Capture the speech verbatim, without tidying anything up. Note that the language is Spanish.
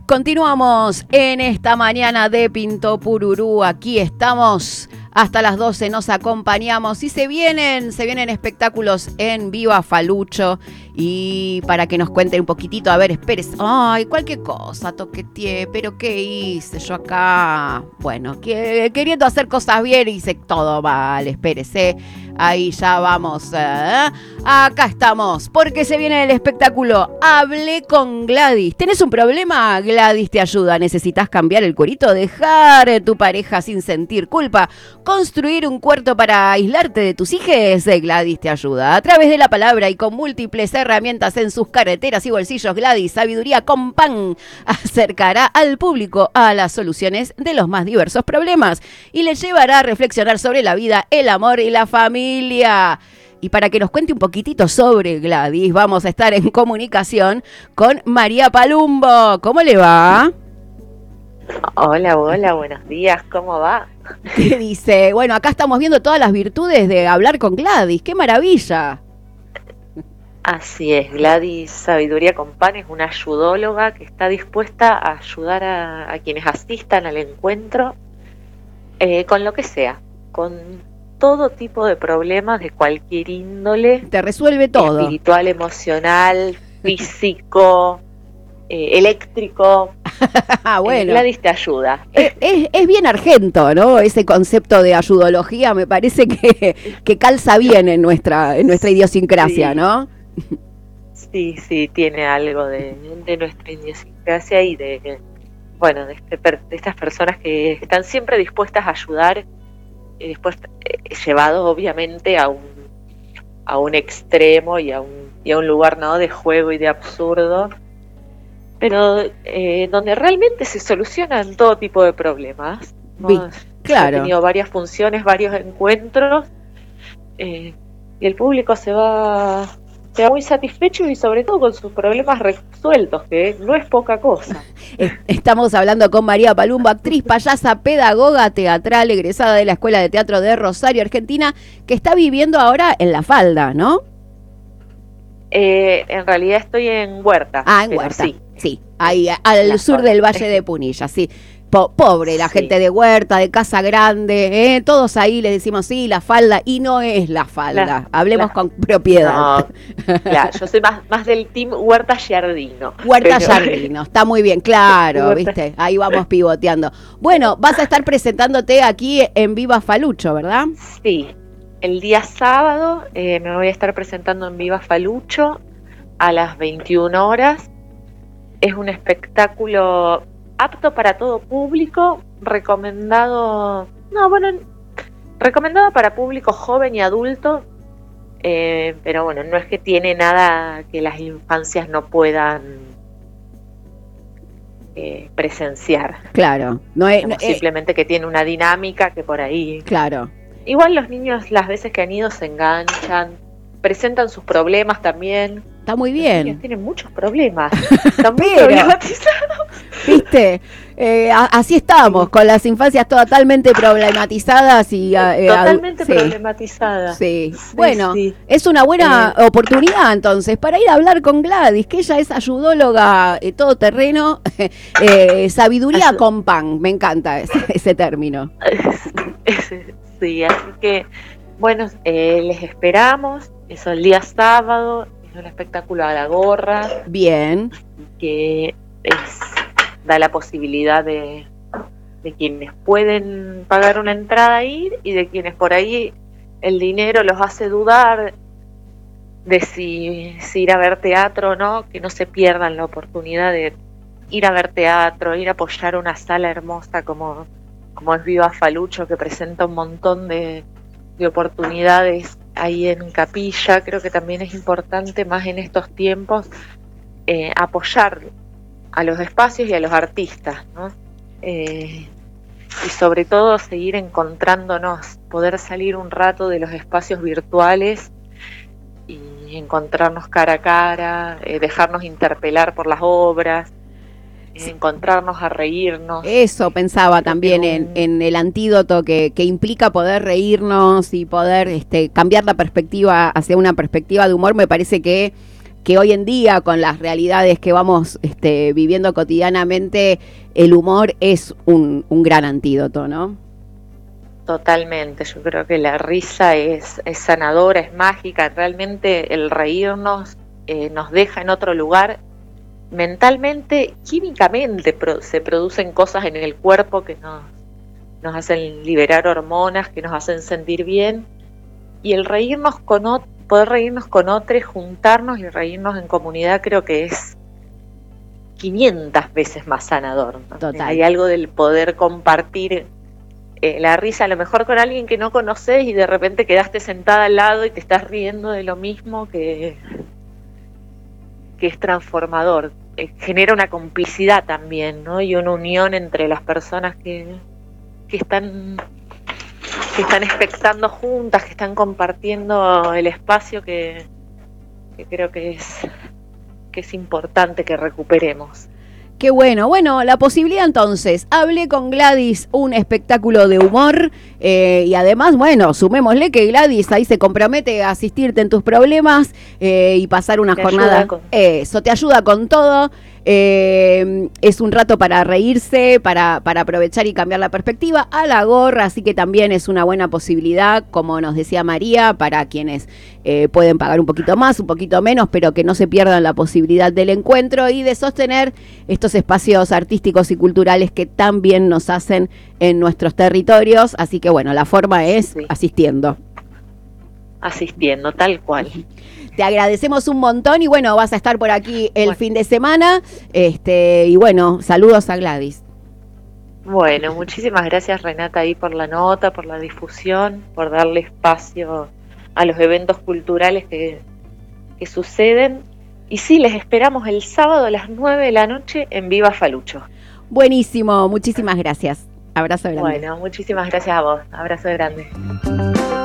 Continuamos en esta mañana de Pinto Pururú. Aquí estamos hasta las doce, nos acompañamos y se vienen, se vienen espectáculos en Viva Falucho. Y para que nos cuenten un poquitito, a ver, espérese, ay, cualquier cosa toqueteé, pero ¿qué hice yo acá? Bueno, que, queriendo hacer cosas bien hice todo mal, espérese. Ahí ya vamos, ¿eh? Acá estamos, porque se viene el espectáculo Hablé con Gladys. ¿Tenés un problema? Gladys te ayuda. ¿Necesitas cambiar el cuerito? ¿Dejar a tu pareja sin sentir culpa? ¿Construir un cuarto para aislarte de tus hijes? Gladys te ayuda. A través de la palabra y con múltiples herramientas en sus carreteras y bolsillos, Gladys Sabiduría con Pan acercará al público a las soluciones de los más diversos problemas y le llevará a reflexionar sobre la vida, el amor y la familia. Y para que nos cuente un poquitito sobre Gladys, vamos a estar en comunicación con María Palumbo. ¿Cómo le va? Hola, hola, buenos días, ¿cómo va? ¿Qué dice? Bueno, acá estamos viendo todas las virtudes de hablar con Gladys. ¡Qué maravilla! Así es, Gladys Sabiduría con Pan es una ayudóloga que está dispuesta a ayudar a, a quienes asistan al encuentro eh, con lo que sea, con todo tipo de problemas de cualquier índole. Te resuelve todo. Espiritual, emocional, físico, eh, eléctrico. Bueno. Eh, Gladys te ayuda. Es, es, es bien argento, ¿no? Ese concepto de ayudología me parece que, que calza bien en nuestra, en nuestra idiosincrasia, sí. ¿No? Sí, sí, tiene algo de, de nuestra idiosincrasia y de, bueno, de, este, de estas personas que están siempre dispuestas a ayudar. Y después eh, llevado obviamente a un a un extremo y a un y a un lugar, ¿no?, de juego y de absurdo, pero eh, donde realmente se solucionan todo tipo de problemas, ¿no? Sí, claro. He tenido varias funciones, varios encuentros, eh, y el público se va se va muy satisfecho y sobre todo con sus problemas resueltos, que no es poca cosa. Estamos hablando con María Palumbo, actriz, payasa, pedagoga teatral, egresada de la Escuela de Teatro de Rosario, Argentina, que está viviendo ahora en La Falda, ¿no? Eh, en realidad estoy en Huerta. Ah, en Huerta, sí. Sí, ahí al la sur zona. Del Valle de Punilla, sí. Po pobre la sí. gente de Huerta, de Casa Grande, ¿eh? Todos ahí le decimos sí, La Falda, y no es La Falda. La, Hablemos la, con propiedad. No, claro, yo soy más, más del team Huerta Giardino. Huerta pero... Giardino, está muy bien, claro, Huerta. ¿Viste? Ahí vamos pivoteando. Bueno, vas a estar presentándote aquí en Viva Falucho, ¿verdad? Sí, el día sábado eh, me voy a estar presentando en Viva Falucho a las veintiuna horas. Es un espectáculo apto para todo público, recomendado, no, bueno, recomendado para público joven y adulto, eh, pero bueno, no es que tiene nada que las infancias no puedan eh, presenciar. Claro, no es, no, simplemente eh, que tiene una dinámica que por ahí. Claro. Igual los niños las veces que han ido se enganchan, presentan sus problemas también. Está muy bien. Los tienen muchos problemas. Están muy problematizados. ¿Viste? Eh, a, así estamos, con las infancias totalmente problematizadas y eh, totalmente sí. problematizadas. Sí. sí. Bueno, sí. es una buena eh. oportunidad entonces para ir a hablar con Gladys, que ella es ayudóloga eh, todoterreno, eh, sabiduría Ayud con pan. Me encanta ese, ese término. Sí, así que bueno, eh, les esperamos. Es el día sábado. Un espectáculo a la gorra. Bien. Que es, da la posibilidad de, de quienes pueden pagar una entrada a ir y de quienes por ahí el dinero los hace dudar de si, si ir a ver teatro o no, que no se pierdan la oportunidad de ir a ver teatro, ir a apoyar una sala hermosa como, como es Viva Falucho, que presenta un montón de, de oportunidades ahí en Capilla. Creo que también es importante, más en estos tiempos, eh, apoyar a los espacios y a los artistas, ¿no? Eh, y sobre todo seguir encontrándonos, poder salir un rato de los espacios virtuales y encontrarnos cara a cara, eh, dejarnos interpelar por las obras, sí. encontrarnos a reírnos. Eso pensaba también un... en, en el antídoto que, que implica poder reírnos y poder este, cambiar la perspectiva hacia una perspectiva de humor. Me parece que que hoy en día, con las realidades que vamos este, viviendo cotidianamente, el humor es un, un gran antídoto, ¿no? Totalmente, yo creo que la risa es, es sanadora, es mágica, realmente el reírnos eh, nos deja en otro lugar. Mentalmente, químicamente pro, se producen cosas en el cuerpo que nos, nos hacen liberar hormonas, que nos hacen sentir bien, y el reírnos con otros, poder reírnos con otros, juntarnos y reírnos en comunidad, creo que es quinientas veces más sanador, ¿no? Total. Hay algo del poder compartir Eh, la risa a lo mejor con alguien que no conoces y de repente quedaste sentada al lado y te estás riendo de lo mismo, que, que es transformador. Eh, genera una complicidad también, ¿no? Y una unión entre las personas que, que están que están expectando juntas, que están compartiendo el espacio, que, que creo que es, que es importante que recuperemos. Qué bueno. Bueno, la posibilidad entonces, hablé con Gladys, un espectáculo de humor, eh, y además, bueno, sumémosle que Gladys ahí se compromete a asistirte en tus problemas eh, y pasar una te jornada. Con... Eso, te ayuda con todo. Eh, es un rato para reírse, para, para aprovechar y cambiar la perspectiva a la gorra, así que también es una buena posibilidad, como nos decía María, para quienes eh, pueden pagar un poquito más, un poquito menos, pero que no se pierdan la posibilidad del encuentro y de sostener estos espacios artísticos y culturales que tan bien nos hacen en nuestros territorios. Así que bueno, la forma es sí. asistiendo. Asistiendo, tal cual. Te agradecemos un montón y bueno, vas a estar por aquí el bueno. fin de semana. Este, y bueno, saludos a Gladys. Bueno, muchísimas gracias Renata ahí por la nota, por la difusión, por darle espacio a los eventos culturales que, que suceden. Y sí, les esperamos el sábado a las nueve de la noche en Viva Falucho. Buenísimo, muchísimas gracias. Abrazo grande. Bueno, muchísimas gracias a vos. Abrazo grande.